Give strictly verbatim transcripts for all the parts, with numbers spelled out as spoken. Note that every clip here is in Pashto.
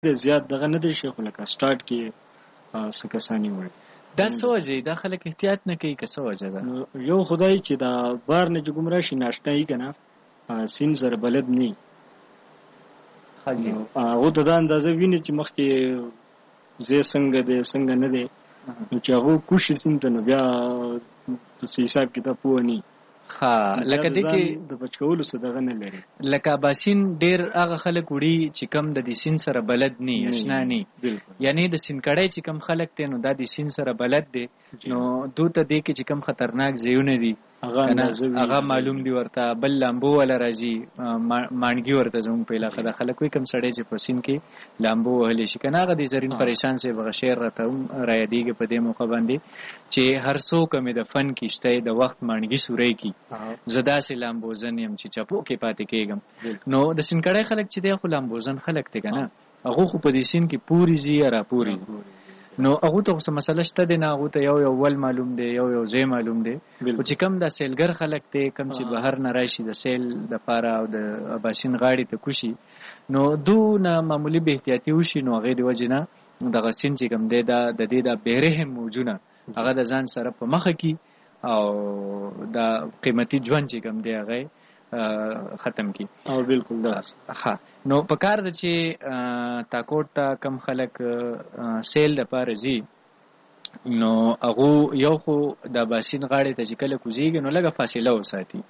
زیات دغه نه دی شي، خو لکه سټارټ کې څه کسان یې وړي. دا څه وجه دا خلک احتیاط نه کوي که څه وجه ده؟ یو خدای چې دا بار نه چې کوم راشي ناشته یې که نه سیند سره بلد نه وي، هغو ته دا اندازه ویني چې مخکې ځای څنګه دی څنګه نه دی، نو چې هغو کوشي سیند ته نو بیا پسې حساب کتاب پوه نه وي. ها لکه دې کې د بچ کولو څه دغه نه لري. لکه اباسین ډېر هغه خلک وړي چې کم د دې سیند سره بلد نه اشنا نه، یعنی د سیند کړی چې کم خلک دی نو دا د سیند سره بلد دی، نو دوی ته دې کې چې کم خطرناک ځایونه دي هغه معلوم دي ورته. بل لامبو ولا راځي مانګي ورته زموږ په علاقه د خلک وي کم سړی چې په سیند کې لامبو وهلی شي کنه هغه د زرین پریشان سي بغه شعر راته را یادېږي په دې موقع باندې چې هر څوک مې د فن کیشته د وخت مانګي سوري کی زدا سي لامبوزن يم چې چپو کې پاتې کېږم. نو د سیند کړه خلک چې دی خو لامبوزن خلک دی کنه هغه خو په دې سیند کې پوری زی را پوری، نو هغه ته څه مسله شته دی نه، هغه ته یو یو ول معلوم دی یو یو ځای معلوم دی، او چې کم د سیلګر خلک دی کم چې بهر نه راشي د سیل د پاره او د اباسین غاړي ته کوشي نو دونه معمولی به احتیاطي وشي، نو هغه دی وجنه د غسین چې کم دی دا د دې د بیرهم موجونه هغه د ځان سره په مخه کې او دا قیمتي ژوند چې کم دی هغه ختم کی. او بالکل دا ها نو په کار د چې تاکوټ ته کم خلک سیل د پاره زی نو هغه یو خو د باسین غاړې ته چې کله کوزيږي نو لږه فاصله وساتي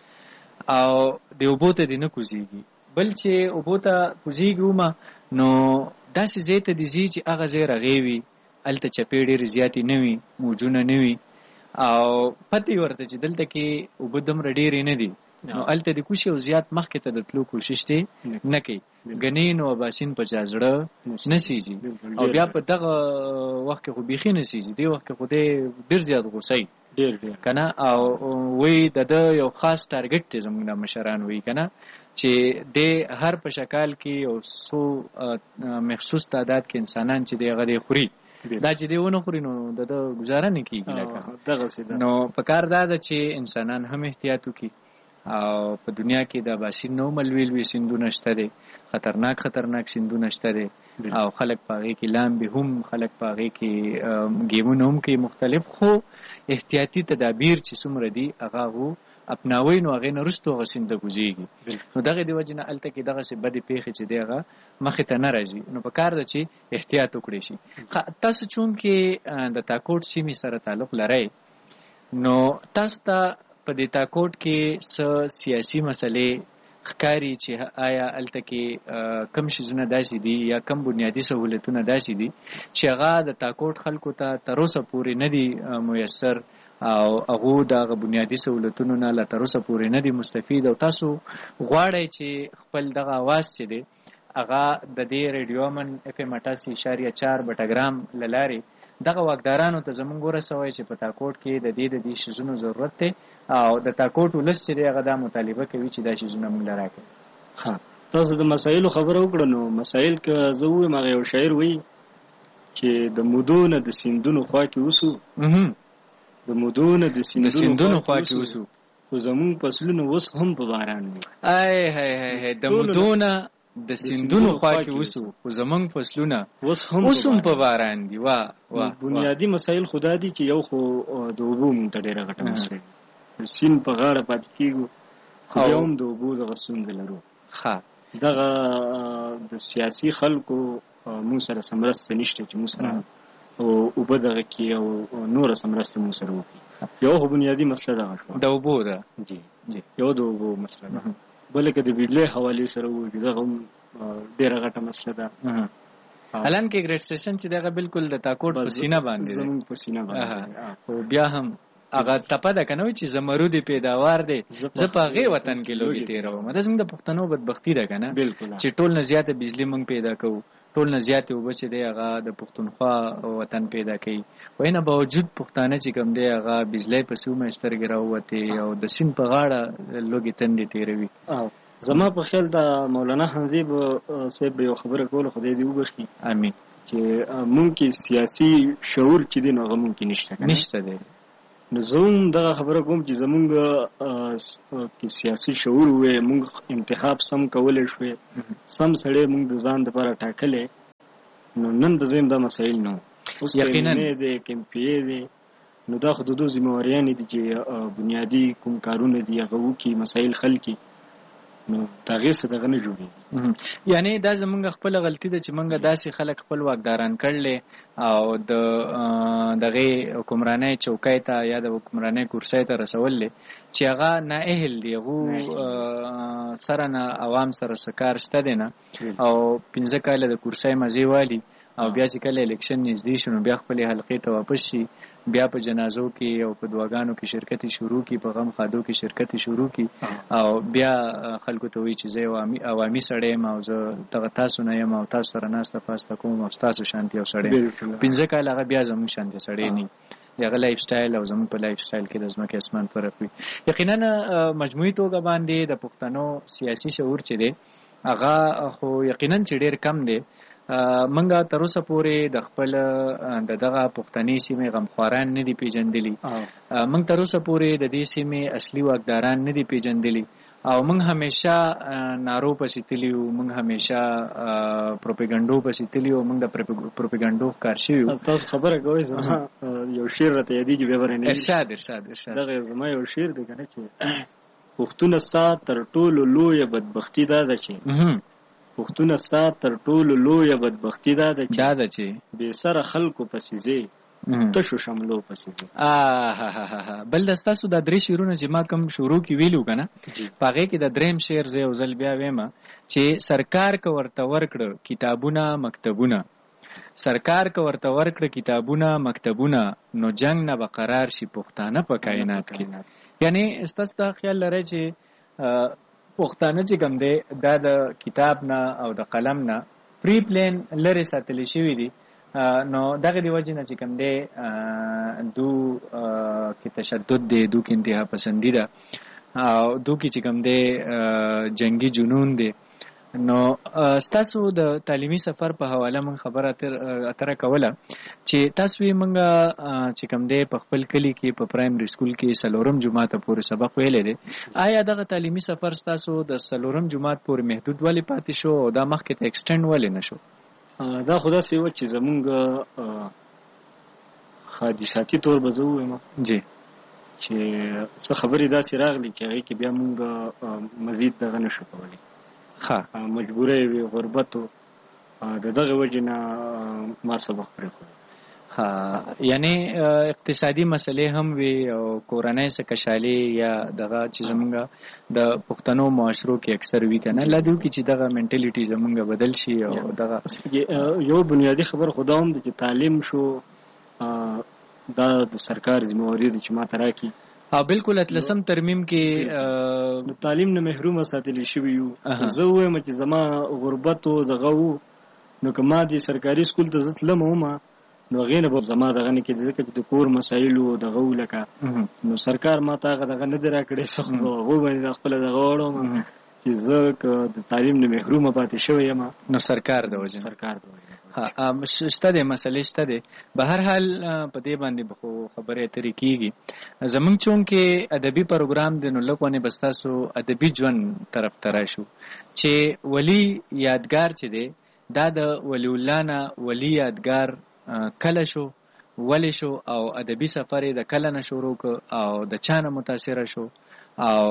او د اوبو ته دی نه کوزيږي، بل چې اوبو ته کوزيږي ما نو داسې زیته دي زی چې هغه زی رغوي الته چپې ډېر زیاتی نه وي موجونه نه وي او پتی ورته چې دلته کې اوبه دومره ډېرې نه دي نو الته د کوشي او زیات مخکې ته د تلو کوشش دی نه کوي غنی نو باسین په جازړه نسیږي او بیا په دغه وخت کې خو بيخي نسیږي دی وخت کې خو دې ډیر زیات غوسه ډیر ډیر کنه او وی د یو خاص ټارګټ ته زموږ مشران وی کنه چې د هر په شکل کې او سو مخصوص تعداد کې انسانان چې دغه دی خوري دا چې دیونه خوري نو د گزاره نه کیږي لکه دغه سیده نو په کار دا چې انسانان هم احتیاط وکړي او په دنیا کې د باسین نو ملویل وی سیندونه شته دي، خطرناک خطرناک سیندونه شته دي او خلک پاغي کې لامبي هم خلک پاغي کې گیمونه هم کې مختلف، خو احتیاطي تدابیر چې څومره دي هغه وو اپناوي نو هغه نرستو غسین د گوزيږي. نو دغه دی وجنه الته کې دغه څه بده پیخي چې دیغه مخه ته ناراضي نو په کار ده چې احتیاط وکړي شي. تاسو چون کې د تاکوټ سیمې سره تعلق لرئ نو تاسو ته په دې تاکوټ کې س سیاسي مسلې ښکاری چې آیا الته کې کم شیزونه داسي دي یا کم بنیادی سہولتونه داسي دي چې هغه د تاکوټ خلکو ته تر اوسه پورې نه دي میسر او هغه د بنیادی سہولتونو نه لا تر اوسه پورې نه دي مستفید، او تاسو غواړئ چې خپل دغه आवाज چې دی هغه د دې ریډیو من اف ام اٹھاسی اشاریه چار بټګرام للاري دغه واکدارانو ته زمونږ ورسوي چې په تاکوټ کې د دې د دې شیزونو ضرورت دی او د تاکوټ ولس چې هغه د مطالبه کوي چې دا شیزونه موږ لراکړي. ها تاسو د مسایلو خبره وکړه نو مسایل که زه وایم هغه یو شاعر وایي چې د مودونه د سیندونو خوا کې وسو د مودونه د سیندونو خوا کې وسو خو زمونږ فصلونه اوس هم په باران دي. ای هی هی د مودونه د سیندونو خوا کې وسو خو زمونږ فصلونه اوس هم په باران دي. وا وا بنیادی مسایل خدا دي چې یو خو د اوبو مونږ ته ډیره غټه مسله د سین په غاړه پاتې کیږو خو هم د اوبو د غسون لرو. ها دغه د سیاسي خلکو مو سره سمرسته نشته چې مو سره او اوبه دغه کې او نور سمرسته مو سره وکړي. یو خو بنیادی مسله ده د اوبو ده جی جی یو د اوبو مسله ده، بلکې د بجلی حواله سره وګړي دغه ډیره غټه مسله ده. الان کې ګریډ سټیشن چې دغه بالکل د تاکوټ په سینه باندې زموږ په سینه باندې او بیا هم هغه تپه ده کنه چې زمرودي پیداوار دي زپاغه وطن کې لوګي تیرو مده زموږ د پښتنو بدبختی ده کنه چې ټول نه زیاته بجلی مونږ پیدا کوو ټول نه زیاته وبچ دی هغه د پښتونخوا وطن پیدا کوي وینه باوجود پښتانه چې کوم دی هغه بجلی په سومه سترګې راوته او د سین په غاړه لوګي تندې تیروي. زما په خیال د مولانا حنزیب صاحب یو خبره کوله خدای دې وبخي امين چې مونږ کې سیاسي شعور چې دی نو هغه مونږ کې نشته نشته دی. نو زوم دغه خبره کوم چې زمونږ کې سیاسي شعور وې مونږ انتخاب سم کولای شو سم سړی مونږ د ځان لپاره ټاکلې نو نن به زم دا مسایل نو اوس یقینا نه دي کمپی دي نو دا خو د دوه ذمہواریان دي چې بنیادی کوم کارونه دي هغه وکي مسایل خل کی نو دغه څه دغه نه جوړي. یعنی دا زمونږ خپل غلطي ده چې مونږ داسې خلک خپل واکداران کړل او د دغه حکمرانۍ چوکۍ ته یا د حکمرانۍ کرسۍ ته رسول چې هغه نااهل دي، هغه سره نه عوام سره سکار شته دي نه او پنځه کاله د کرسۍ مزي والی او بیا چې کله الیکشن نږدې شو نو بیا خپل حلقې ته واپس شي، بیا په جنازو کې او په دعاګانو کې شرکت شروع کی، په غم خادو کې شرکت شروع کی او بیا خلکو ته وی چې زه عوامي عوامي سړی یم او زه دغه تاسو نه یم او تاسو سره ناسته پاسته کوم او تاسو شانتي او سړی پنځه کاله هغه بیا زموږ شانتي سړی نه دغه لایف سټایل او زموږ په لایف سټایل کې د ځمکې اسمان فرق وي. یقینا مجموعي توګه باندې د پښتنو سیاسي شعور چې دی هغه خو یقینا چې ډېر کم دی. منګه تر اوسه پورې د خپل د دغه پښتني سیمې غمخواران نه دي پیژندلي، منګ تر اوسه پورې د دې سیمې اصلي واکداران نه دي پیژندلي او منګ همیشه نارو پسې تللی یو، منګ همیشه پروپاګاندا پسې تللی یو، منګ د پروپاګاندا ښکار شوي یو. تاسو خبره کوئ زما یو شعر راته یادېږي بیا به نه ارشاد ارشاد ارشاد دغه زما یو شعر دی که نه چې پښتونه ستا تر ټولو لویه بدبختي دا ده چې پښتونه ستا تر ټولو لویه بدبختي دا ده چې بې سره خلکو پسې ځې تشو شملو پسې ځې. بل د ستاسو دا درې شعرونه چې ما کوم شروع کې ویلو که نه په هغې کې د درېیم شعر زه یو ځل بیا ویم چې سرکار که ورته ورکړه کتابونه مکتبونه، سرکار که ورته ورکړه کتابونه مکتبونه نو جنگ نه به قرار شي پښتانه په کائنات کې. یعنی ستاسو دا خیال لرئ چې پښتانه چې کوم دی دا د کتاب نه او د قلم نه پری پلین لرې ساتلی شوي دي، نو دغه د وجې نه چې کوم دی دو کې تشدد دی، دو کې انتها پسندي ده او دو کې چې کوم دی جنگي جنون دی. نو ستاسو د تعلیمي سفر په حواله من خبره اتره کوله چې تاسو یې منګه چې کوم دی په خپل کلی کې په پرایمري سکول کې څلورم جماعت پورې سبق ویلی دی، آیا دغه تعلیمي سفر ستاسو د څلورم جماعت پورې محدود ولې پاتې شو او دا مخکې ته ایکسټینډ ولې نه شو؟ دا خو داسې وه چې زمونږ حادثاتي طور به زه ووایم جی چې څه خبرې داسې راغلي چې هغې کې بیا مونږ مزید دغه نه شو کولی، مجبوره وي غربت د دغه وجې نه ما سبق پرېښود. یعنی اقتصادي مسلې هم وي او کورنۍ څه کشالي یا دغه چې زمونږ د پښتنو معاشرو کې اکثر وي که نه الله دې وکړي چې دغه منټلیټي زمونږ بدل شي او دغه یو بنیادي خبر خو دا هم ده چې تعلیم شو دا د سرکار ذمہواري ده چې ما ته راکړي او بالکل اتلسم ترمیم کې تعلیم نه محروم ساتلی شوي یو. زه وایم چې زما غربت او دغه وو نو که ما دې سرکاري سکول ته زه تلم ومه نو هغې نه به زما دغه نه کېده ځکه چې د کور مسایلو دغه وو لکه نو سرکار ما ته هغه دغه نه دی راکړی څه خو به هغوی باندې خپله دغه وړم چې زه که د تعلیم نه محرومه پاتې شوی یم نو سرکار د وجې سرکار د وجې شته دی مسلې شته دی. به هر حال په دې باندې به خو خبرې اترې کېږي. زمونږ چونکې ادبي پروګرام دی نو لږ ونې به ستاسو ادبي ژوند طرف ته راشو چې ولي یادګار چې دی دا د ولي الله نه ولي یادګار کله شو ولې شو او ادبي سفر یې د کله نه شروع که او د چا نه متاثره شو او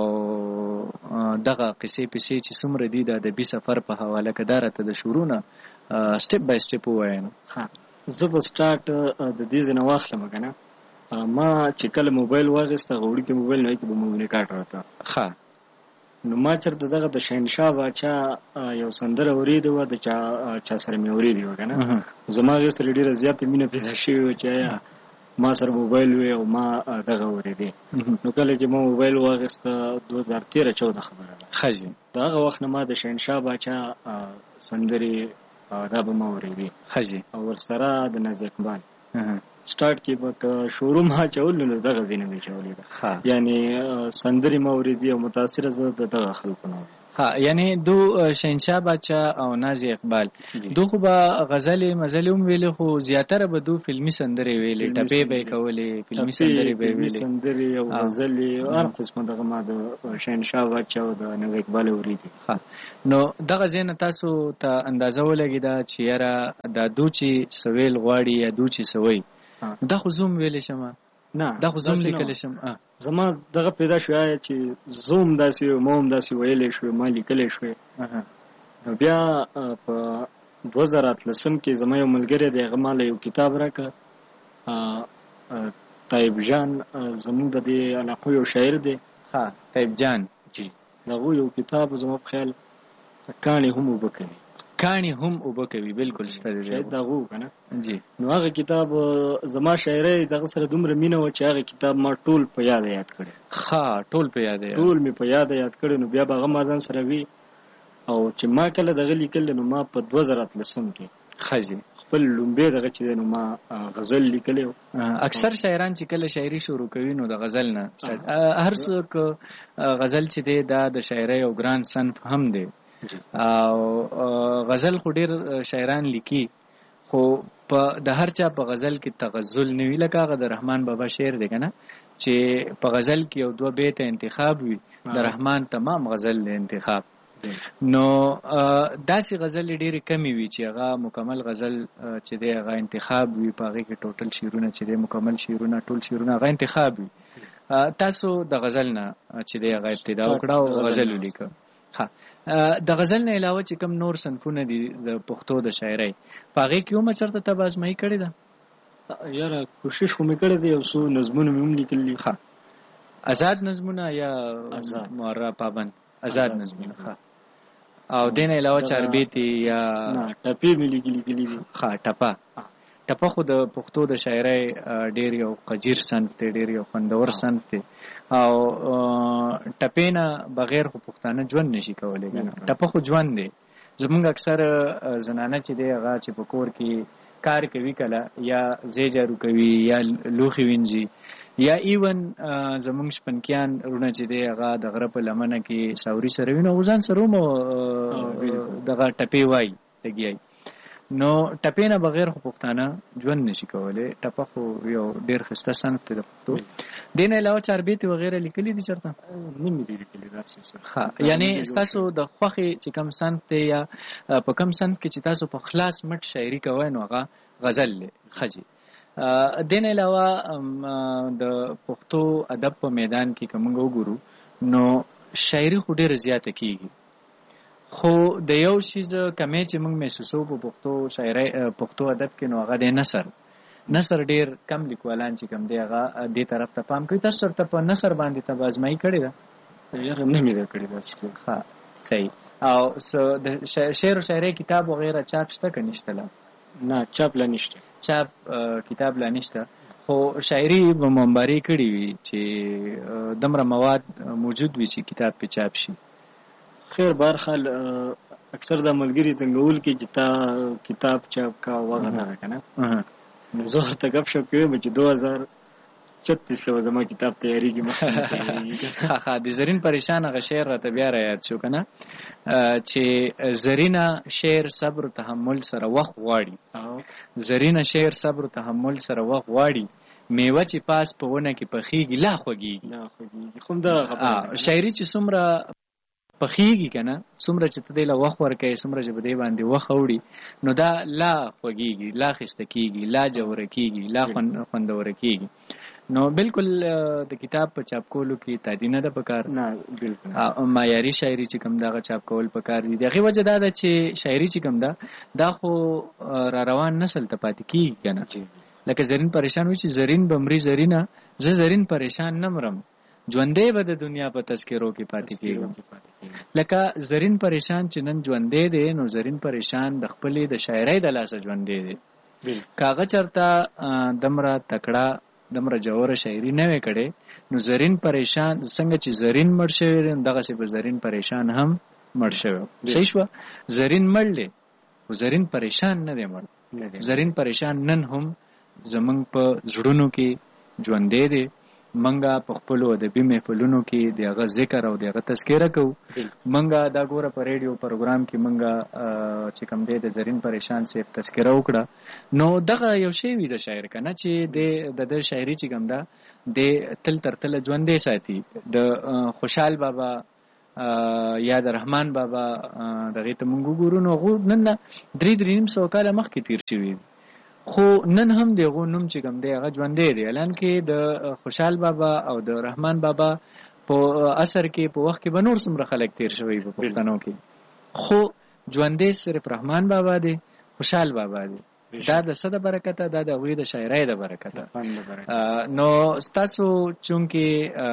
دغه قصې پسې چې څومره دي د ادبي سفر په حواله که دا راته د شروع نه سټپ بای سټپ ووایم. زه به سټارټ د دې ځای نه واخلم که نه ما چې کله موبایل واخېسته هغه وړوکې موبایل نه کې به موبایل کارت راته ښه نو ما چېرته دغه د شهنشاه باچا یو سندره اورېدې وه د چا چا سره مې اورېدې وه که نه زما هغې سره ډېره زیاته مینه پیدا شوې وه چې آیا ما سره موبایل وی او ما دغه اورېدې نو کله چې ما موبایل واخېسته دوه هزار تېره چوده خبره ده ښه جي د هغه وخت نه ما د شهنشاه باچا سندرې دا به ما اورېدې ښه جي او ورسره د نازي اقبال سټارټ کې به که شروع ما چول نو دغه ځای نه مې چولې ده یعنې سندرې ما اورېدې او متاثره زه د دغه خلکو نه ها یعنی دو شهنشاه بادشاه او نازي اقبال دو خو به غزل مزل هم ویل خو زیاتره به دو فلمی سندري ویل ټپې به کولې فلمی سندري به ویل سندري او غزل او هر قسمه دغه ما د شهنشاه بادشاه او د نازي اقبال اوریدي. ها نو دغه زین تاسو ته اندازه ولګی دا چې یاره دا دو چې سویل غواړي یا دو چې سوي دا خو زوم ویل شمه نه دا خو زوم لیکل شم زما دغه پیدا شوی چې زوم داسې موم داسې ویلې شو ما لیکلې شو. نو بیا په دوه زره اتلسم کې زما یو ملګری دی هغه ماله یو کتاب راکړ طیب جان زموږ د دې علاقو یو شاعر دی. ها طیب جان جی دغه یو کتاب زما په خیال کاڼي هم وبکوي کاڼي هم وبکوي بالکل ستاسو شاید دغه کنه جی. نو هغه کتاب زما شاعري دغه سره دومره مینه و چې هغه کتاب ما ټول په یاد یاد کړی. ها ټول په یاد یاد ټول می په یاد یاد کړی. نو بیا هغه ما ځان سره وی او چې ما کله دغه لیکل نو ما په دوه زره اتلسم کې خځه خپل لومبه دغه چې نو ما غزل لیکلو. اکثر شاعران چې کله شاعري شروع کوي نو د غزل نه هر څوک غزل چې دی دا د شاعري او ګران صنف هم دی او غزل خو ډیر شاعران لیکي خو په د هر چا په غزل کې تغزل نه وی لکه هغه د رحمان بابا شعر دی کنه چې په غزل کې یو دوه بیت انتخاب وي د رحمان تمام غزل له انتخاب. نو داسې غزل ډېرې کمی وي چې هغه مکمل غزل چې دی هغه انتخاب وي په هغې کې ټوټل شعرونه چې دی مکمل شعرونه ټول شعرونه هغه انتخاب وي. تاسو د غزل نه چې دی هغه ابتدا وکړه او غزل ولیکه. ها د غزل نه علاوه چې کوم نور صنفونه دي د پښتو د شاعرۍ په هغې کې هم چېرته ته به ازمایي کړې ده؟ یاره کوشش خو مې کړی دی یو څو نظمونه مې هم لیکلي. ښه آزاد نظمونه یا معرا پابند آزاد نظمونه. ښه او دین علاوه چاربیتي یا نه ټپې مې لیکلي دي. ښه ټپه ټپه خو د پښتو د شاعرۍ ډېر یو قجیر صنف دی ډېر یو خوندور صنف دی او ټپې نه بغیر خو پښتانه ژوند نشي کولی کنه. ټپه خو ژوند دی. زمونږ اکثر زنانه چې دی هغه چې په کور کې کار کوي کله یا ځای جارو کوي یا لوښي وینځي یا ایون زمونږ شپنکیان رونه چې دی هغه د غره په لمنه کې ساوري سره وي نو ځان سره هم دغه ټپې وایي لګیایي. نو ټپې نه بغیر خو پښتانه ژوند نشي کولی. ټپه خو یو ډېر ښایسته صنف دی د پښتو. دې نه علاوه چاربیتې وغیره لیکلي دي چېرته؟ نه مې دي لیکلي داسې څه. ښه یعنې ستاسو د خوښې چې کوم صنف دی یا په کوم صنف کې چې تاسو په خلاص مټ شاعري کوئ نو هغه غزل دی. ښه جي. دې نه علاوه د پښتو ادب په میدان کې که موږ وګورو نو شاعري خو ډېره زیاته کېږي خو د یو شیز کمی چې موږ محسوسو په پښتو شاعرۍ پښتو ادب کې نو هغه دی نثر. نثر ډېر کم لیکوالان چې کم دی هغه دې طرف ته پام کوي. تاسو چېرته په نثر باندې ته به ازمایي کړې ده؟ یاره نه مې ده کړې داسې. ښه صحیح. او د شعر و شاعرۍ کتاب وغیره چاپ شته که نشته؟ لا نه چاپ لا نشته. چاپ کتاب لا نشته خو شاعري به منباري کړي وي چې دومره مواد موجود وي چې کتاب پې چاپ شي. خیر بهرحال اکثر د ملګري څنګهول کې چې تا کتاب چاپ کا وغه نه کنه نو زه ورته ګپ شپ کوم چې دو هزار چتیس سو زما کتاب تیاری کې مخکې ها د زرین پریشان هغه شعر راته بیا را یاد شو کنه چې زرینا شعر صبر تحمل سره وخت غواړي. زرینا شعر صبر تحمل سره وخت غواړي میوه چې پاس په ونه کې پخېږي لا خوږېږي. لا خوږېږي خو دا خبره شاعري چې څومره پخېږي که نه څومره چې ته دی له وخت ورکوې څومره چې په دې باندې وخت اوړي نو دا لا خوږېږي لا ښایسته کېږي لا جوره کېږي لا خوندوره کېږي. نو بالکل د کتاب په چاپ کولو کې تعدي نه ده پکار. نه بالکل معیاري شاعري چې کوم دغه چاپ کول پکار دي. د هغې وجه دا ده چې شاعري چې کوم ده دا خو را روان نسل ته پاتې کېږي که نه. لکه زرین پریشان وي چې زرین به مري زرینه زه زرین پریشان نه مرم ژوندی به د دنیا په تذکرو کې پاتې کېږم. لکه زرین پریشان چې نن ژوندی دی نو زرین پریشان د خپلې د شاعرۍ د لاسه ژوندی دی. که هغه چېرته دومره تکړه دومره جوړه شاعري نه وی کړې نو زرین پریشان څنګه چې زرین مړ شوی دی دغسې به زرین پریشان هم مړ شوی. صحیح شوه. زرین مړ دی خو زرین پریشان نه دی مړ. زرین پریشان نن هم زمونږ په زړونو کې ژوندی دی منګه په خپل ادبي محفلونو کې دغه ذکر او دغه تذکره کوو. منګه دا ګوره په ریډیو پروګرام کې منګه چې کوم دی د زرین پریشان صاحب تذکره وکړه، نو دغه یو شی وي د شاعر کنه چې د د شاعري چې کوم ده د تل تر تل ژوندې ساتي. د خوشحال بابا یا د رحمان بابا دغه ته مونږ ګورو، نو غو نن درې درې نیم سو کاله مخکې تیر شوي، خو نن هم دغه نوم چې کوم دی هغه ژوندې دی. اعلان کې د خوشحال بابا او د رحمان بابا په اثر کې په وخت کې به نور څومره خلک تیر شوي په پښتنو کې، خو ژوندې صرف رحمان بابا دی، خوشحال بابا دی. دا د څه د برکته؟ دا د هغوی د شاعرۍ د برکته. نو ستاسو چونکې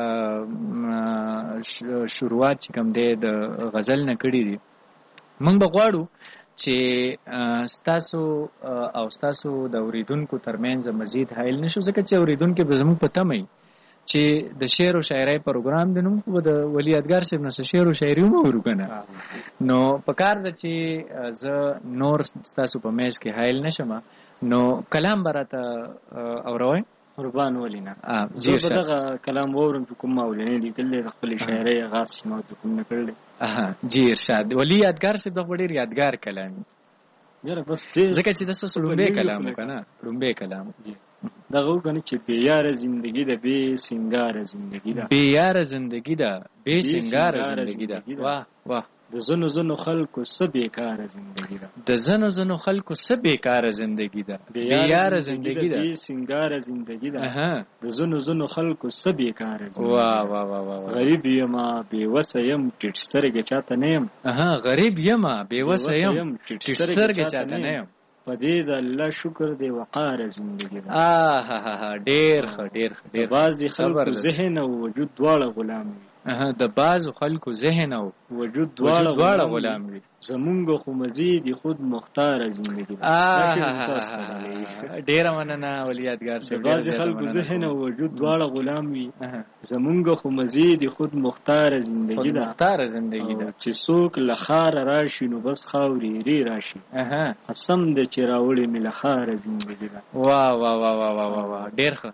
شروعات چې کوم دی د غزل نه کړي دي، موږ به غواړو چې ستاسو او ستاسو د اوریدونکو ترمنځ مزید حایل نشو، ځکه چې اوریدونکو به زموږ په تمه چې د شعر او شاعرۍ پروګرام دی، نو موږ د ولی یادګار صاحب نه شعر او شاعري هم اورو کنه. نو پکار ده چې زه نور ستاسو په میز کې حایل نشم، نو کلام براته اوروي قربان ولینا. زه به دغه کلام وورم چې کوم مولانه لیکل د خپل شاعرۍ آغاز چې ما د کوم نه کړل. اها جی ارشاد ولی یادګار صاحب د ډېر یادګار کلام یاره بس ته ځکه چې د څه لومبه کلام کنه لومبه کلام دغه وګڼي چې بے یار زندگی ده بے سنگار زندگی ده بے یار زندگی ده بے سنگار زندگی ده. واه واه. د زنو زنو خلکو څه بیکاره زندگی ده د زنو زنو خلکو څه بیکاره زندگی ده بے یار زندگی ده بے سنگار زندگی ده. د زنو زنو خلکو څه بیکاره زندگی. واه واه واه. غریب یما بے وسه یم ټیټ سترګې چاته نه یم. اها غریب یما بے وسه یم ټیټ سترګې چاته نه یم. پدې د الله شکر دی وقار زندگی ده. آه ها ها ډېر ښه ډېر ښه ډېر. بعضې خلکو ذهن او وجود دواړه غلام وي. د بعضو خلکو ذهن او وجود دواړه غلام وي. زمونږ خو مزید خود مختار زندگی ده. ډېره مننه ولی یادګار صاحب. بعضې خلکو ذهن او وجود دواړه غلام وي، زمونږ خو مزید خود مختار زندگی ده. مختار زندگی ده چې څوک له ښاره راشي نو بس خاورې ری راشي. قسم دی چې راوړې مې له ښاره زندگی ده. واه واه واه واه واه واه ډېر ښه.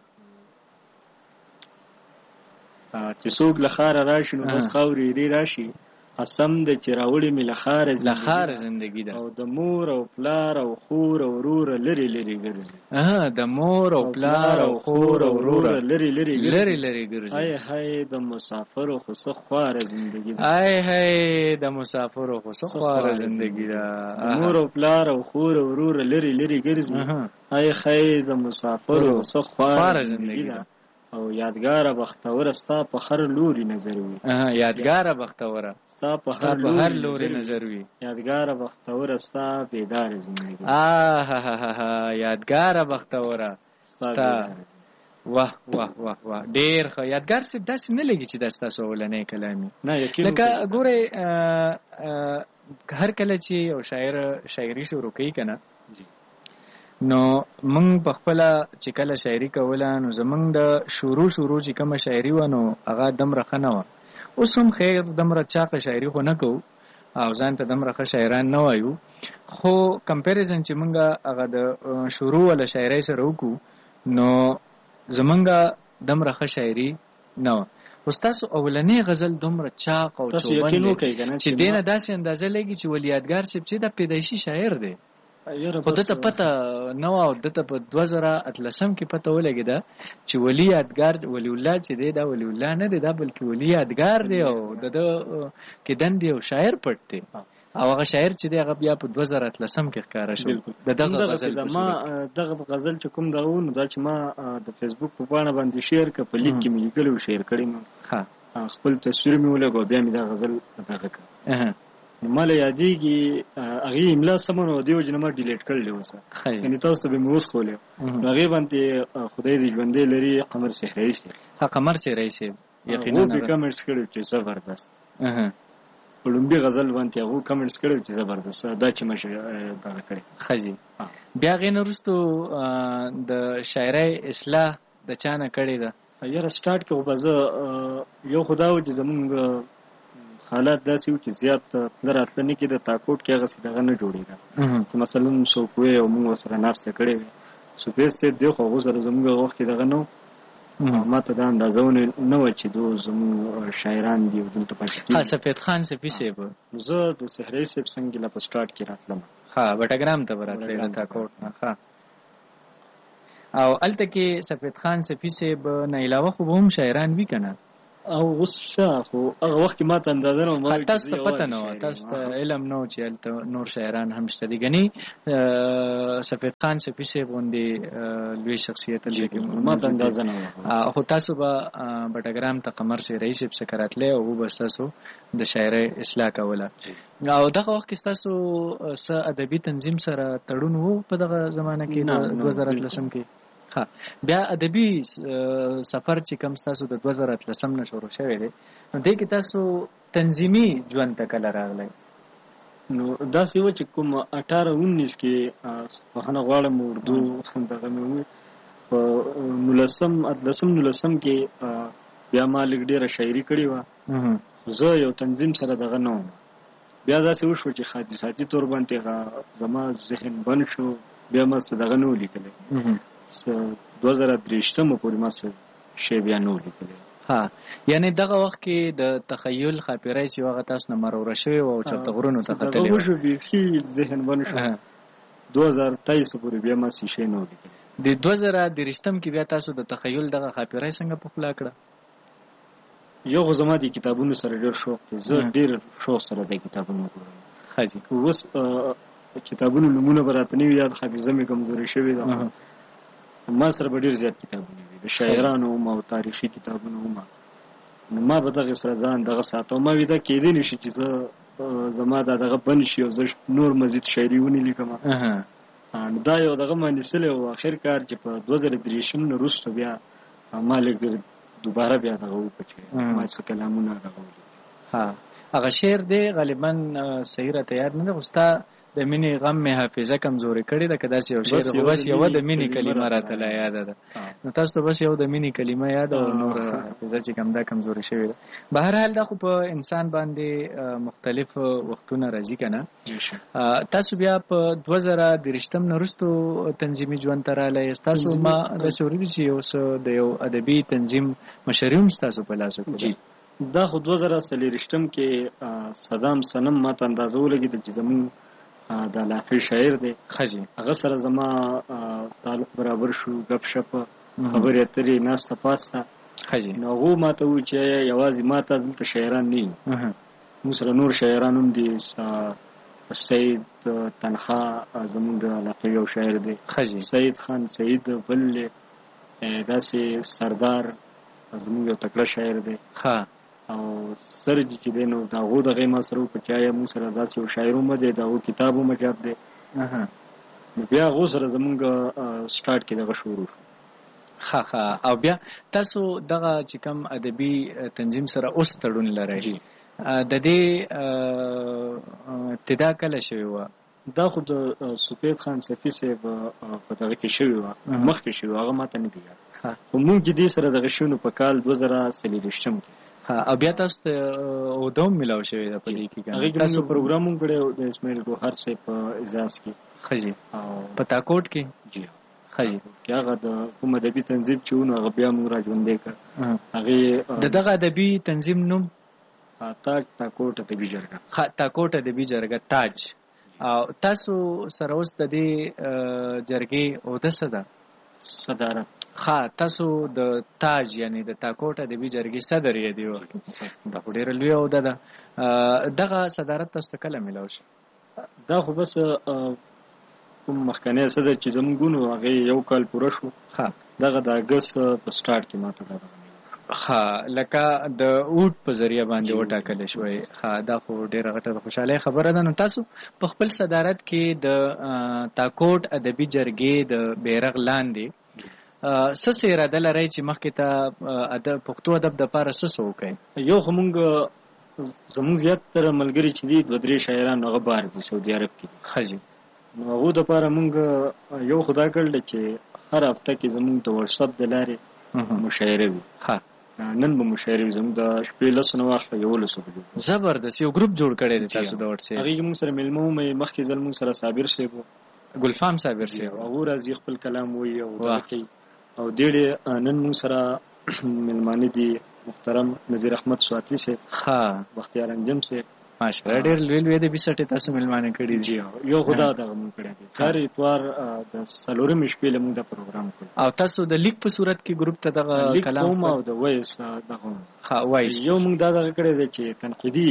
چې څوک له ښاره راشي نو بس خاورې ری راشي، قسم دی چې راوړې مې له ښاره زندگی ده. او د مور او پلار او خور او وروره لرې لرې ګرځي. د مور او پلار او خور او وروره لرې لرې لرې لرې ګرځي. ای هی د مسافرو خو څه خواره زندگی ده. ای هی د مسافرو خو څه خواره زندگی ده. د مور او پلار او خور او وروره لرې لرې ګرځي. ای هی د مسافرو څه خواره زندگی ده. او یادګاره بختوره ستا په هر لوري نظر وي. یادګاره بختوره ستا په هر لوري نظر وي. یادګاره بختوره ستا بیدار زندگی. آه ها ها ها یادګاره بختوره ستا. واه واه واه واه ډېر ښه. یادګار صاحب داسې نه لګي چې دا ستاسو اولنی کلامي. نه یقین لکه ګورئ هر کله چې یو شاعر شاعري شروع کوي که نه، نو موږ په خپله چې کله شاعري کوله، نو زموږ د شروع شروع چې کومه شاعري وه نو هغه دمره ښه نه وه. اوس هم خیر دمره چاقه شاعري خو نه کوو او ځان ته دمره ښه شاعران نه وایو، خو کمپیریزن چې موږ هغه د شروع والا شاعرۍ سره وکړو نو زموږ دمره ښه شاعري نه وه. خو ستاسو اولنی غزل دومره چاق او چوبند دی چې دې نه داسې اندازه لګي چې ولی یادګار صاحب چې دا پیدایشي شاعر دی. خو دته پته نه وه او دته په دوه زره اتلسم کې پته ولګېده چې ولی یادګار ولی الله چې دی دا ولی الله نه دی، دا بلکې ولی یادګار دی او د ده کې دندې او شاعر پټ دی. او هغه شاعر چې دی هغه بیا په دوه زره اتلسم کې ښکاره شو. د دغه غزل ما دغه غزل چې کوم دغه و نو دا چې ما د فیسبوک په پاڼه باندې شیر که په لیک کې مې لیکلی و شیر کړی مې خپل تصویر مې ولګو بیا مې دا غزل دغه کړ. ما له یادېږي هغې املا سمه نو دې وجې نه ما ډیلیټ کړلی اوسه، یعنې تاسو ته به مې اوس خولی نو هغې باندې خدای دې ژوندی لري قمر صحرایي صاحب. ها قمر صحرایي صاحب یقینا هغو پې کمنټس کړی چې زبردست. په لومبي غزل باندې هغو کمنټس کړی چې زبردست دا چې ما دغه کړی. ښه جي. بیا هغې نه وروستو د شاعرۍ اصلاح د چا نه کړې ده؟ یاره سټارټ کې خو به زه یو خو دا و چې زمونږ حالات داسې وو چې زیات تله راتله نه کېده، تاکوټ کې هغسې دغه نه جوړېده چې مثلا څوک وی او موږ ورسره ناسته کړې وې. سفیر صاحب دی خو هغو سره زموږ هغه وخت کې دغه نه و، ما ته دا اندازونه نه و چې دو زموږ شاعران دي او دلته پاتې کېږي. ها سفید خان صفي صاحب زه د صحرایي صاحب څنګه لا په سټارټ کې راتلم. ها بټګرام ته براتلی نه تا کوټ نه. ها او الته کې سفید خان صفي صاحب نه علاوه خو هم شاعران وی کنه او اوس څه خو هغه وخت کې ما ته اندازه نه و. تاسو ته پته نه و، تاسو ته علم نه و چې هلته نور شاعران هم شته دي. ګنې سفید خان صفي صاحب غوندې لوی شخصیت لري ما ته اندازه نه و. خو تاسو به بټګرام ته قمر سي رئیس صاحب څخه راتلی او به تاسو د شاعرۍ اصلاح کوله. او دغه وخت کې تاسو څه ادبي تنظیم سره تړون وو په دغه زمانه کې دوه زره اتلسم کې؟ ها بیا ادبي سفر چې کوم تاسو د دوه زره اتلسم نه شروع شوی دی نو دې کې تاسو تنظیمي ژوند ته کله راغلی؟ نو داسې و چې کوم اټاره اونیس کې بخښنه غواړم اردو دغه مې وویل په نولسم اتلسم نولسم کې بیا ما لږ ډېره شاعري کړې وه خو زه یو تنظیم سره دغه نه وم. بیا داسې وشوه چې حادثاتي طور باندې زما ذهن بند شو بیا ما څه دغه نه و لیکلی. دوه زره درېشتمه پورې ما څه شی بیا نه و لیکلی. ها یعنی دغه وخت کې د تخیل خاپیری چې هغه تاسو نه مروره شوې وه او چېرته غرونو ته ختلې وه وشو بیخي ذهن بند شو. دوه زره تیس پورې بیا ما څه شی نه و لیکلی. د دوه زره درېشتم کې بیا تاسو د تخیل دغه خاپیری څنګه پخلا کړه؟ یو خو زما د کتابونو سره ډېر شوق دی. زه ډېر شوق سره د کتابونو ګورم. ښه جي اوس کتابونو نومونه به راته نه وي یاد، حافظه مې کمزورې شوې ده. ما سره به ډېر زیات کتابونه وي د شاعرانو هم او تاریخي کتابونه هم. نو ما به دغې سره ځان دغه ساته او ما وي دا کېدی نه شي چې زه زما دا دغه بند شي او زه نور مزید شاعري ونې لیکم. نو دا یو دغه ما نیسلی او اخر کار چې په دوه زره درېشم نه وروسته بیا ما لږ دوباره بیا دغه وکړه چې ما څه کلامونه دغه ولیکل. ها هغه شعر دی غالبا صحیح راته یاد نه ده خو ستا د مینې غم مې حافظه کمزورې کړې ده که داسې یو شعر خو بس یوه د مینې کلمه راته لا یاده ده. نو تاسو ته بس یو د مینې کلمه یاده او نور حافظه چې کوم دا کمزورې شوې ده. بهرحال دا خو په انسان باندې مختلف وختونه راځي که نه. تاسو بیا په دوه زره درېشتم نه وروستو تنظیمي ژوند ته راغلی. ستاسو ما داسې اورېدي چې یو څه د یو ادبي تنظیم مشري هم ستاسو په لاس وکړه. دا خو دوه زره څلېرویشتم کې صدام صنم ما ته اندازه ولګېده چې زموږ د علاقې شاعر دی هغه سره زما تعلق برابر شو، ګپ شپ خبرې اترې ناسته پاسته. نو هغو ما ته وویل چې یوازې ما ته دلته شاعران نه وي، موږ سره نور شاعران هم دي. سید تنخوا زموږ د علاقې یو شاعر دی، سید خان سید بل دی، داسې سردار زموږ یو تکړه شاعر دی او سرج چې دی نو د هغو دغې ما سره وکړه چې آیا موږ سره داسې یو شاعر هم دی، د هغو کتاب هم چاپ دی. نو بیا هغو سره زموږ سټارټ کې دغه شروع شو. ښه ښه او بیا تاسو دغه چې کوم ادبي تنظیم سره اوس تړون لرئ د دې ابتدا کله شوې وه؟ دا خو د سفید خان صفي صاحب په دغه کې شوې وه، مخکې شوې وه، هغه ما ته نه دی یاد. خو مونږ چې دې سره دغه شوي نو په کال دوه زره څلېرویشتم کې. او بیا تاسو ته عهده هم میلاو شوې ده په دې کې؟ هغې کې تاسو پروګرام هم کړی د اسماعیل ګوهر صاحب په اعزاز کې. ښه جي په تاکوټ کې؟ جي ښه جي کې هغه د کوم ادبي تنظیم چې و نو هغه بیا موږ را ژوندی کړ. هغې د دغه ادبي تنظیم نوم تاج تاکوټ ادبي جرګه. ښه تاکوټ ادبي جرګه تاج. او تاسو سره اوس د دې جرګې عهده څه ده؟ صدارت. ښه تاسو د تاج یعنی د تاکوټ ادبي جرګې صدر یې دی وخت دا خو ډېره لویه عهده ده. دغه صدارت تاسو ته کله میلاو شو؟ دا خو بس کوم مخکنی صدر چې زموږ و نو هغې یو کال پوره شو. ښه دغه د اګست په سټارټ کې ما ته دا ښه لکه د اوټ په ذریعه باندې وټاکلی شوی. ښه دا خو ډېره غټه د خوشحالۍ خبره ده. نو تاسو په خپل صدارت کې د تاکوټ ادبي جرګې د بیرغ لاندې څه څه اراده لرئ چې مخکې ته ادب پښتو ادب دپاره څه څه وکئ؟ یو خو مونږ زموږ زیاتره ملګري چې دي دوه درې شاعران هغه بار دي سعودي عرب کې دي. ښه جي نو هغو دپاره مونږ یو خو دا کړل چې هر هفته کې زموږ د وټساپ د لارې مشاعره وي. ښه نن به مشاعرې وي زموږ د شپې لسو نه واخله یولسو بجو. زبردست یو ګروپ جوړ کړی دی تاسو د وټساپ؟ هغې کې مونږ سره مېلمه ومې مخکې ځل مونږ سره صابر صاحب و، ګلفام صابر صاحب، هغو راځي خپل کلام وایي او دغه کوي. او ډېر نن موږ سره ملمانه دي محترم نذیر احمد سواتی سے ها بختیار انجم سے ماشاءالله ډېر لوی لوی د بیسټه تاسو ملمانه کړی دي یو خدا دا موږ کړی دي هر اتوار د سلورم شپې له موږ د پروګرام کوو او تاسو د لیک په صورت کې ګروپ ته دغه کلام او د وایس دغه ها وایس یو موږ دا دغه کړی دی چې تنقیدي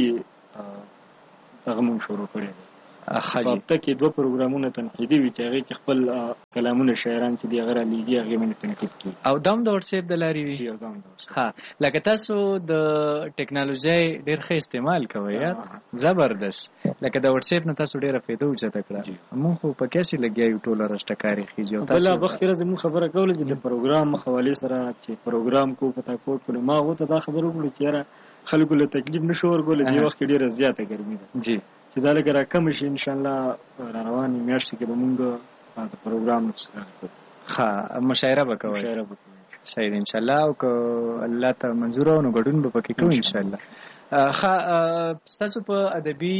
دغه موږ شروع کړی دی حاجی په کې دوه پروګرامونه تنقیدي وي چې هغه کې خپل کلامونه شاعران چې دی هغه لیږي هغه باندې تنقید کوي او دام د واتس اپ د لاري وي او دام د ها لکه تاسو د ټیکنالوژي ډېر ښه استعمال کوئ یا زبردست لکه د واتس اپ نه تاسو ډېر فائدہ وچته کړه موږ خو په کیسه لګیایو ټول راشتکاري خيجو تاسو بل وخت راځي موږ خبره کوله چې د پروګرام حواله سره چې پروګرام کو پتا کوټ کړو ما وته دا خبره وکړو چې خلکو له تکلیف نشو ورغول دی وخت ډېر زیاته ګرمي ده جی چې دا لګره کم شي ان شاء الله را رواني میاشت کې به موږ د پروګرام نفسه کوو ها مشاعره وکوي مشاعره وکوي صحیح ان شاء الله او که الله ته منظور او غډون به پکې کوو ان شاء الله ها تاسو په ادبي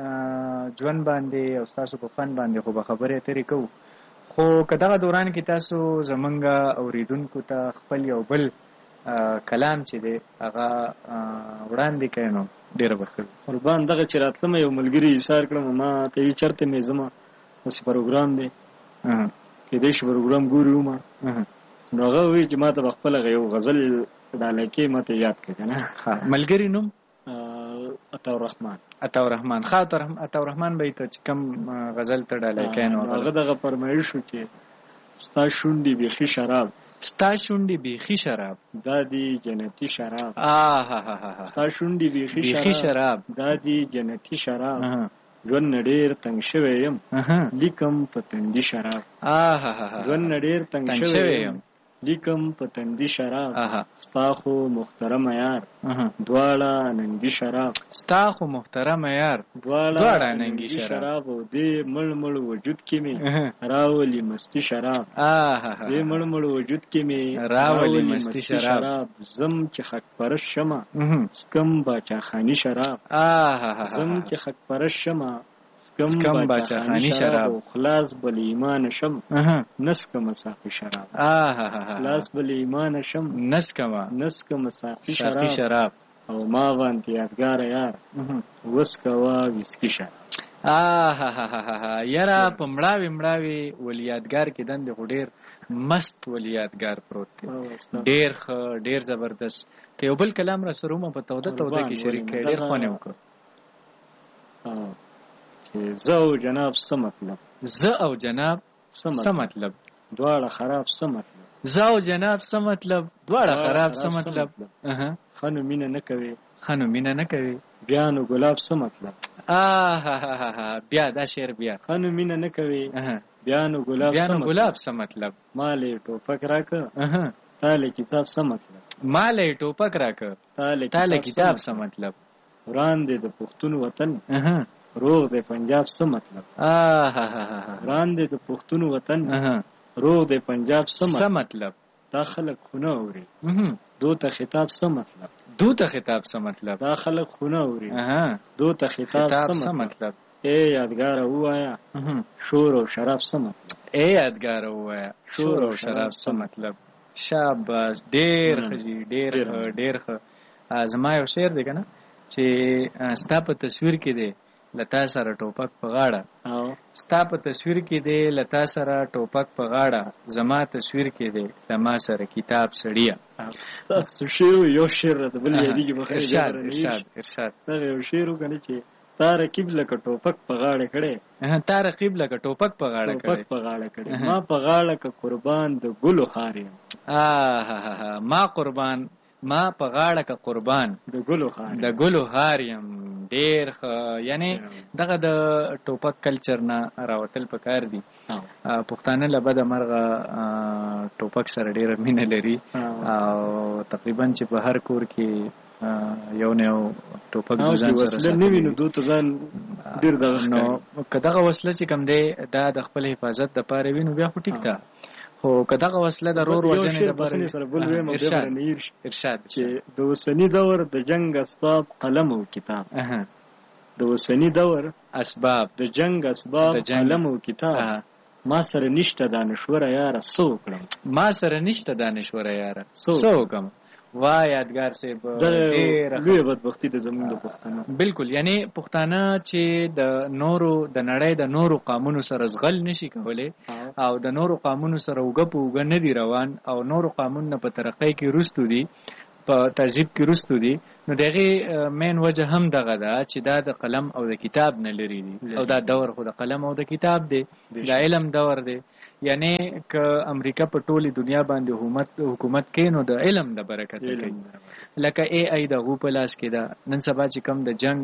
ژوند باندې او تاسو په فن باندې خو به خبرې اترې کوو خو کداغه دوران کې تاسو زمونږ اوریدونکو ته خپل یو بل کلام چې دی هغه وړاندې کینو ډیر وخت قربان دغه چې راتلم یو ملګری ایثار کړم ما ته یې چرته مې زما اوس پروګرام دی اه کې دې شی پروګرام ګورو ما نو هغه وی چې ما ته خپل یو غزل دالکه ما ته یاد کړه نه ملګری نوم عطا الرحمن عطا الرحمن خاطر عطا الرحمن به ته کم غزل ته دالکه نو هغه دغه فرمایش چې ستا شونډې بيخي شراب ستا شونډې بیخي شراب دا دی جنتی شراب آه ها ها ها ستا شونډې بیخي شراب دا دی جنتی شراب ژوند ډېر تنگ شوی یم لیکم په تندي شراب آه ها ها ژوند ډېر تنگ شوی یم لیکم په تندي شراب ستا خو محترم یار دواړه ننګي شراب ستا خو محترم یار دواړه ننګي شراب او دې مړ مړ وجود کې می راولي مستی شراب آه ها دې مړ مړ وجود کې می راولي مستی شراب زم چې خک پرش شمه سکم باچا خانی شراب آه ها ها زم چې خک پرش شمه سکم باچا خانی شراب خلاص بل ایمان شم نسکم صافی شراب آه ها ها خلاص بل ایمان شم نسکم نسکم صافی شراب شراب او ما باندې یادګار یار وسکوا وسکی شراب آه ها ها ها یرا پمړاوي مړاوي ول یادګار کې دند غډیر مست ول یادګار پروت دی ډیر خ ډیر زبردست که یو بل کلام را سره مو په توده توده کې شریک کړي ډیر خونه وکړه زه او جناب څه مطلب زه او جناب څه مطلب دواړه خراب څه مطلب زه او جناب څه مطلب دواړه خراب څه مطلب اها خنو مینه نه کوي خنو مینه نه کوي بیا نو ګلاب څه مطلب آه ها ها ها بیا دا شعر بیا خنو مینه نه کوي بیا نو ګلاب بیا نو ګلاب څه مطلب مالې ټوپک راکه اها تاله کتاب څه مطلب مالې ټوپک راکه تاله کتاب څه مطلب وړاندې د پښتون وطن اها روغ د پنجاب څه مطلب آه ها ها ها وړاندې د پښتون وطن روغ د پنجاب څه مطلب دا خلک خونه اوري دو ته خطاب څه مطلب دو ته خطاب څه مطلب دا خلک خونه اوري اها دو ته خطاب څه مطلب اے یادګار وایا شور او شراب څه مطلب اے یادګار وایا شور او شراب څه مطلب شاباش ډېر خجی ډېر ډېر زما یو شعر دی کنه چې ستا په تصویر کې دی لتا سره ټوپک په غاړه او ستا په تصویر کې دی لتا سره ټوپک په غاړه زما تصویر کې دی لما سره کتاب سړیا تاسو شی یو شعر د بل یادیږي بخیر ارشاد ارشاد ارشاد دا یو شعر وکنه چې تا رقیب لکه ټوپک په غاړه کړي تا رقیب لکه ټوپک په غاړه کړي ټوپک په غاړه کړي ما په غاړه ک قربان د ګلو خاریم آه ها ها ما قربان ما په غاړه ک قربان د ګلو خاریم د ګلو خاریم ډیر یعنی دغه د ټوپک کلچر نه راوتل پکار دي پښتانه لبه د مرغه ټوپک سره ډیر مینه لري او تقریبا چې په هر کور کې یو نه یو ټوپک ځان سره وسله نه ویني دوه ځان ډیر دغه نو کداغه وسله چې کم دی دا د خپل حفاظت د پاره وینو بیا خو ټیک ده خو کداغه وسله د رور وجنې د پاره سره بل ویم ارشاد ارشاد چې د وسنی دور د جنگ اسباب قلم او کتاب د وسنی دور اسباب د جنگ اسباب قلم او کتاب ما سره نشته دانشوره یاره څه وکړم ما سره نشته دانشوره یاره څه وکړم واه یادګار صاحب ډېره لویه بدبختي ده زموږ د پښتنو. بالکل، یعنی پښتانه چې د نورو د نړۍ د نورو قامونو سره زغل نشي کولی او د نورو قامونو سره اوږه په اوږه نه دي روان او نورو قامونو په ترقۍ کې وروستو دي، په تهذیب کې وروستو دي، نو د هغې مین وجه هم دغه ده چې دا د قلم او د کتاب نه لرې دي او دا دور خو د قلم او د کتاب دی، د علم دور دی. یعنی که امریکا په ټولې دنیا باندې حکومت حکومت کوي نو د علم د برکت کوي. لکه ای آی د هغو په لاس کې ده. نن سبا چې کوم د جنگ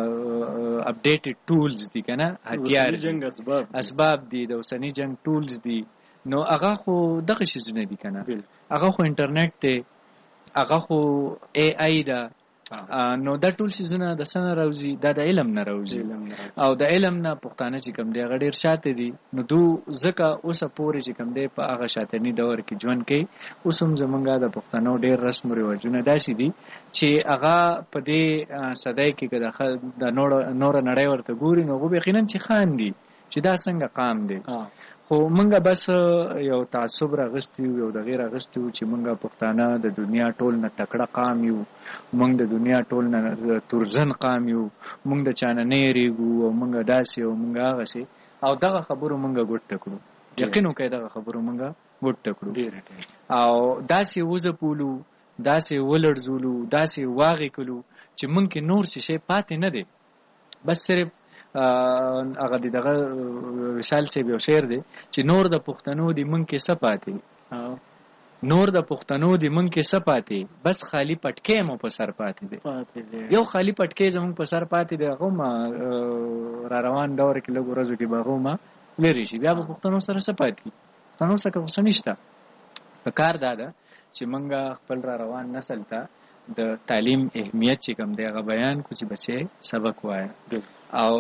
اپډیټډ ټولز دي که نه، هتیار جنگ اسباب اسباب دي، د اوسني جنگ ټولز دي، نو هغه خو دغه شیزونه دي که نه، هغه خو انټرنیټ دی، هغه خو ای آی ده، نو دا ټول شیزونه د څه نه راوځي؟ دا د علم نه راوځي او د علم نه پښتانه چې کوم دی هغه ډېر شاته دي. نو دو ځکه اوسه پورې چې کوم دی په هغه شاتني دور کې ژوند کوي. اوس هم زمونږ د پښتنو ډېر رسم و رواجونه داسې دي چې هغه په دې صدۍ کې که د نوره نړۍ ورته ګوري نو هغوی یقینا چې خاندي چې دا څنګه قام دی. خو مونږه بس یو تعصب راغستی یو د غیر راغستی چې مونږه پښتانه د دنیا ټول نه تکړه قام یو، مونږ د دنیا ټول نه تورزن قام یو، مونږ د چانه نه یریږو او مونږه داسې او مونږه هغسې، او دغه خبرو مونږه ګوټ کړو. یقین وکړئ دغه خبرو مونږه ګوټ کړو او داسې وځپولو، داسې ولړزولو، داسې واغې کړو چې مونږ کې نور څه شی پاتې نه دی. بس صرف هغه د دغه وصال صاحب یو شعر دی چې نور د پښتنو دی مونږ کې څه پاتې، نور د پښتنو دی مونږ کې څه پاتې، بس خالی پټکې مو په سر پاتې دی. یو خالی پټکې زمونږ په سر پاتې دی، هغه ما را روان دور کې لږ ورځو کې به هغه ما لرې شي، بیا به پښتنو سره څه پاتې، پښتنو سره که څه نشته. په کار دا ده چې مونږ خپل را روان نسل ته د تعلیم اهمیت چې کوم دی هغه بیان کو چې بچی سبق وایه. او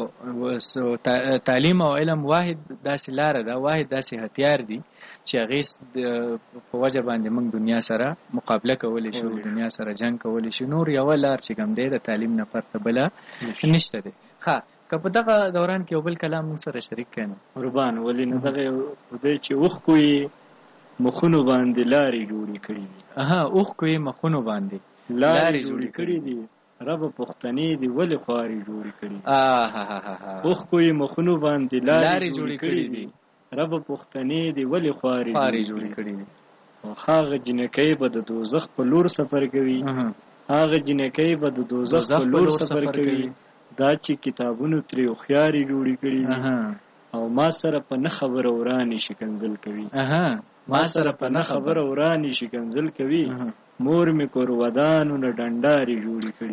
تعلیم او علم واحد داسې لاره ده، واحد داسې هتیار دي چې هغې په وجه باندې موږ دنیا سره مقابله کولی شو، دنیا سره جنگ کولی شو. نور یوه لار چې کوم دی د تعلیم نه پرته بله نشته دی. ښه، که په دغه دوران کې یو بل کلام موږ سره شریک کړئ نو قربان. ولې نو دغه دی چې اوښکو یې مخونو باندې لارې جوړې کړي دي. اها، اوښکو یې مخونو باندې لارې جوړې کړي دي، رب پښتنې دی ولې خوارې جوړې کړي دي. اوښکو یې مخونو باندې لارې جوړې کړي دي، رب پښتنې دی ولې خوارې جوړې کړي دي. او هغه جنکۍ به د دوزخ په لور سفر کوي، هغه جنکۍ به د دوزخ په لور سفر کوي، دا چې کتابونو ترې هوښیارې جوړې کړي دي. او ما سره په نه خبره ورانې شکنځل کوي، ما سره په نه خبره ورانې شکنځل کوي، مور می کور ودانو نه ډنډاري جوړی کړي.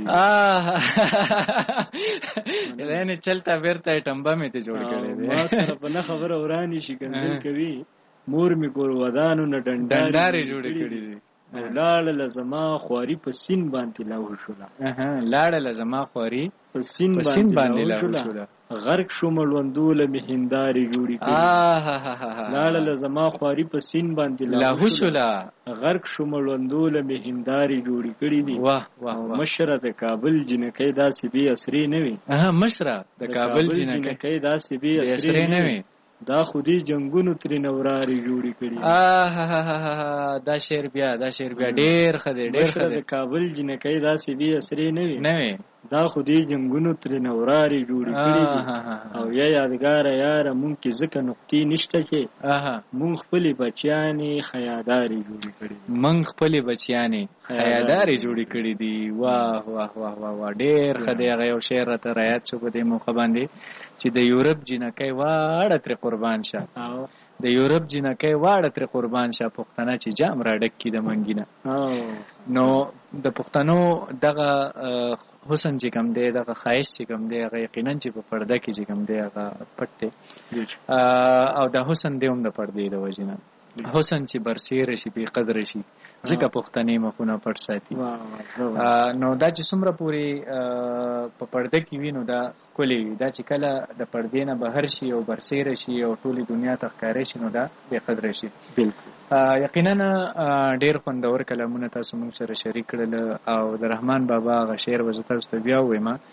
لنه چلتا بیرته ټمبه می ته جوړ کړي دي. ما سره په نه خبره ورانی شي کنځل کوي، مور می کور ودانو نه ډنډاري جوړ کړي دي. لاړه لزما خواري په سین باندې لاو شولا. اها، لاړه لزما خواري په سین باندې لاو شولا، غرق شومل وندول می هنداري جوړی کړي. آها، لاړه لزما خواري په سین باندې لاو شولا، غرق شومل وندول می هنداري جوړی کړي دي. واه واه واه. مشره د کابل جنکۍ داسې بي اسري نه وي. اها، مشره د کابل جنکۍ داسې بي اسري نه وي. دا خودي جنگونو ترې نوراري جوړی کړي. آها، دا شعر بیا دا شعر بیا ډېر ښه دی، ډېر ښه دی. د کابل جنکۍ داسې بي اسري نه وي نه وي، دا خودي جنگونو ترې نوراري جوړی کړي دي. او یا یادګاره یاره مونږ کې ځکه نقطې نشته چې مونږ خپلې بچیانې حیاداري جوړې کړي دي. مونږ خپلې بچیانې حیاداري جوړې کړي دي. واه واه واه واه واه، ډېر ښه دی. هغه یو شعر راته رایاد شو په دې موقع باندې چې د یورپ جنکۍ واړه ترې قربان شه، د یورپ جنکۍ واړه ترې قربان شه، پښتنه چې جام را ډک کړي د منګینه. نو د پښتنو دغه حسن چې کوم دی، دغه ښایست چې کوم دی، هغه یقینا چې په پرده کې چې کوم دی هغه پټ دی. او د حسن دی هم د پردې د وجې نه، حسن چې برسېره شي بې قدره شي، ځکه پښتنې مخونه پټ ساتي. نو دا چې څومره پورې په پرده کې وي نو دا ښکلې وي، دا چې کله د پردې نه بهر شي او برسېره شي او ټولې دنیا ته ښکاره شي نو دا بې قدره شي. یقینا ډېر خوندور کلامونه تاسو موږ سره شریک کړل. او د رحمان بابا هغه شعر به زه تاسو ته بیا ووایم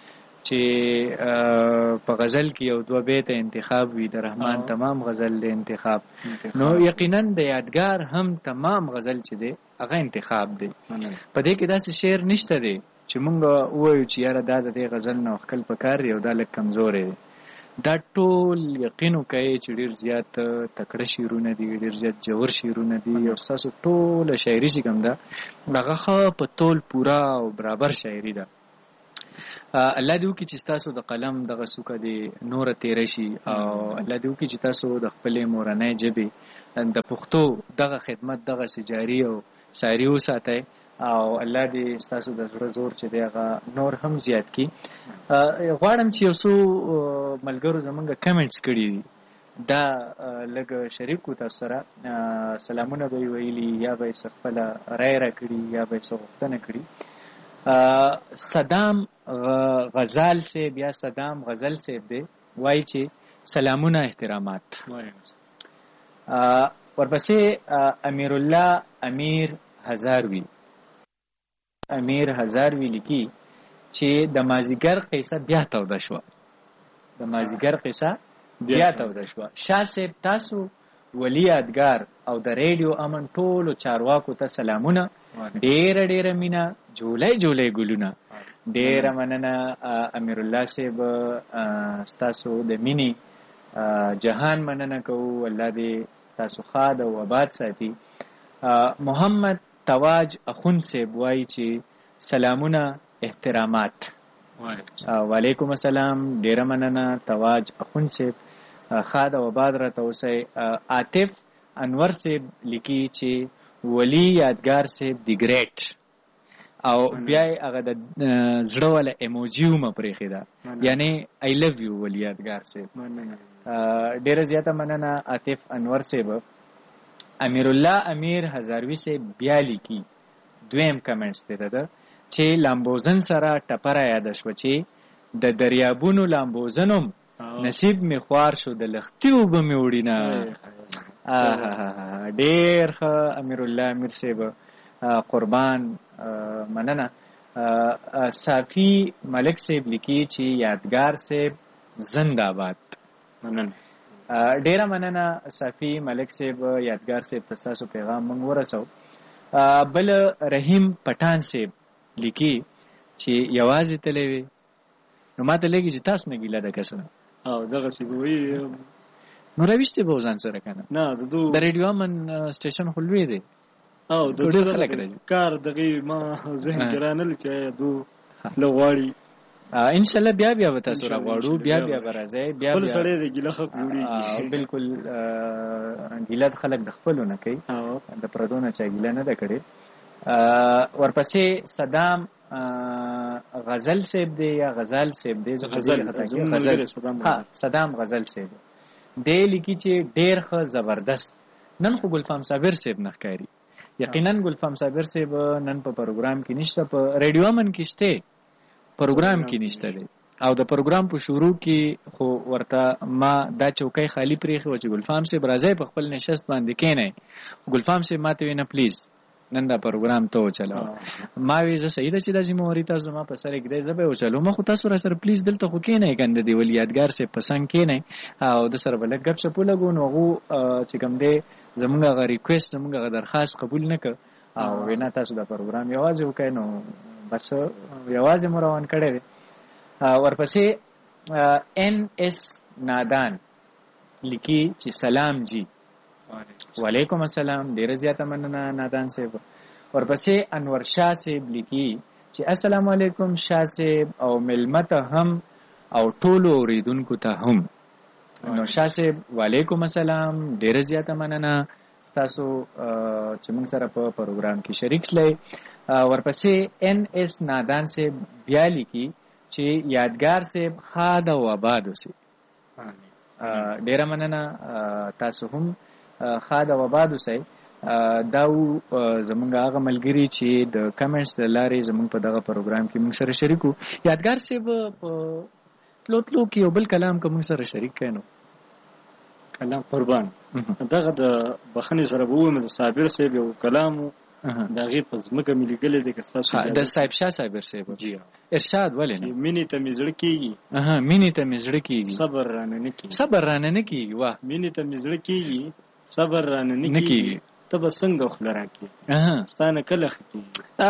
چې په غزل کې یو دوه بیته انتخاب وي د رحمان تمام غزل د انتخاب نو یقینا د یادګار هم تمام غزل چې دی هغه انتخاب دی. په دې کې داسې شعر نشته دی چې مونږ ووایو چې یاره دا د دې غزل نه خپل پکار دی او دا لږ کمزوری دی. دا ټول یقین وکړئ چې ډېر زیات تکړه شعرونه دي، ډېر زیات جوور شعرونه دي او ستاسو ټوله شاعري چې کوم ده هغه ښه په تول پوره او برابر شاعري ده. الله دې وکړي چې ستاسو د قلم دغه څوکه دې نوره تېره شي او الله دې وکړي چې تاسو د خپلې مورنۍ ژبې د پښتو دغه خدمت دغسې جاري او ساري وساتئ او الله دې ستاسو د زړه زور چې دی هغه نور هم زیات کړي. غواړم چې یو څو ملګرو زمونږ کمنټس کړي دي دا لږ شریک کړو تاسو سره. سلامونه به یې ویلي یا به یې څه خپله رایه راکړي یا به یې څه غوښتنه کړي. صدام غزال صاحب یا صدام غزل صاحب دی وایي چې سلامونه احترامات. ورپسې امیر الله امیر هزاروي امیر هزاروي لیکي چې د مازیګر قصه بیا توده شوه د مازیګر قصه بیا توده شوه. شاه صاحب تاسو ولی یادګار او د ریډیو امن ټولو چارواکو ته سلامونه. ډېره ډېره مینه جولای جولای ګلونه. ډېره مننه امیر الله صاحب ستاسو د مینې جهان مننه کوو. الله دې تاسو ښاد او آباد ساتي. محمد تواج اخون صاحب وایي چې سلامونه احترامات. وعلیکم السلام. ډېره مننه تواج اخون صاحب ښاد او آباد راته اوسئ. عاطف انور صاحب لیکي چې ولی یادګار صاحب دی ګریټ او بیا یې هغه د زړه والا ایموجي هم پرېښې ده یعنی آی لو یو ولی یادګار صاحب. ډېره زیاته مننه عاطف انور صاحب. امیر الله امیر هزاروي صاحب بیا لیکي دویم کمنټس دی ده چې لامبوزن سره ټپره یاده شوه چې د دریابونو لامبوزنم نصیب می خوار شو د لختي اوبه مې وړینه. ډېر ښه امیر الله امیر صاحب قربان مننه. صافي ملک صاحب لیکي چې یادګار صاحب زنده باد. مننه ډېره مننه صافي ملک صاحب یادګار صاحب ته ستاسو پیغام موږ ورسو. بل رحیم پټان صاحب لیکي چې یوازې تللی وې نو ما ته لګي چې تاسو نه ګیله ده که څه او دغسې به وایي نو راویشتې به ځان سره که نه نه د دو د ریډیو امن سټیشن خو لوی دی او د دو کار دغې ما ذهن کې رانلو چې دو له غواړي انشاءالله بیا بیا به تاسو راغواړو بیا بیا به راځئ بیا خپل سړی د ګیله ښه وړي بالکل ګیله د خلک د خپلو نه کوي د پردو نه چا ګیله نه ده کړې. ورپسې صدام غزل صاحب دی یا غزل صاحب دی صدام غزل صاحب دی لیکي چې ډېر ښه زبردست. نن خو ګلفام صابر صاحب نه ښکاري. یقینا ګلفام صابر صاحب نن په پروګرام کې نشته. په ریډیو امن کې شته پروګرام کې نشته دی او د پروګرام په شروع کې خو ورته ما دا چوکۍ خالی پرېښې وه چې ګلفام صاحب راځئ په خپل نشست باندې کښېنئ. ګلفام صاحب ما ته ویې نه پلیز نن دا پروګرام ته وچلوه. ما وی زه صحیح ده چې دا ذمهواري تاسو زما په سر ږدئ زه به یې وچلوم خو تاسو را سره پلیز دلته خو کښېنئ که نه د دې ولي یادګار صاحب په څنګ کښېنئ او د سره به لږ ګپ شپ ولګو نو هغو چې کوم دی زمونږ هغه ریکویسټ زمونږ هغه درخواست قبول نه کړ او وینا تاسو دا پروګرام یوازې وکړئ نو بس یوازې مو روان کړی دی. ورپسې ان اس نادان لیکي چې سلام جی. وعلیکم السلام. ډېره زیاته مننه نادان صاحب. ورپسې انور شاه صاحب لیکي چې السلام علیکم شاه صاحب او ملمه ته هم او ټولو اوریدونکو ته هم. نو شاه صاحب وعلیکم السلام. ډېره زیاته مننه ستاسو چې موږ سره په پروګرام کې شریک شئ. ورپسې ان اس نادان صاحب بیا لیکي چې یادګار صاحب ښاد او آباد اوسئ. ډېره مننه تاسو هم ښاد او آباد اوسئ. دا زمونږ هغه ملګري چې د کمنټس د لارې زمونږ په دغه پروګرام کې موږ سره شریک وو. یادګار صاحب په تلو تلو کې یو بل کلام که موږ سره شریک کړی نو کلام قربان دغه د بخښنې سره به ووایم د صابر صاحب یو کلام و د هغې په ځمکه مې لیکلی دی که ستاسو د صاحب شاه صابر صاحب جی ارشاد ولې نه مینې ته مې زړه کېږي مینې ته مې زړه کېږي صبر رانه نه کېږي صبر رانه نه کېږي واه مینې ته مې زړه کېږي صبر رانه نه کېږي ته به څنګه خوله راکړې ستا نه کله ښه کېږي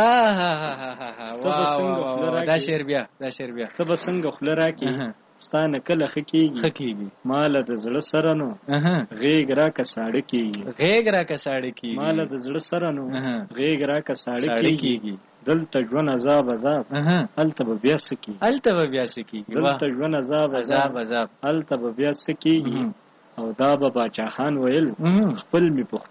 دا شعر بیا دا شعر بیا ته به څنګه خوله راکړې ستا نه کله ښه کېږي ښه کېږي ماله د زړه سره نو غېږ راکه ساړه کېږي غېږ راکه ساړه کېږي ماله د زړه سره نو غېږ راکه ساړه کېږي دلته ژوند عذاب عذاب هلته به بیا څه کېږي هلته به بیا څه کېږي دلته ژوند عذاب عذاب عذاب هلته به بیا څه کېږي او دا به باچا خان ویل خپل مې پوښتنه